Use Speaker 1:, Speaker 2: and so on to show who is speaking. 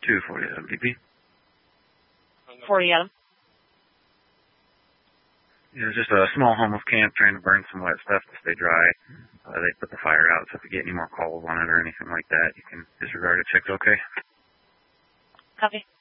Speaker 1: 240 WDP.
Speaker 2: 40 Adam.
Speaker 1: It was just a small homeless camp trying to burn some wet stuff to stay dry. They put the fire out, so if you get any more calls on it or anything like that, you can disregard it. Check's okay.
Speaker 2: Copy.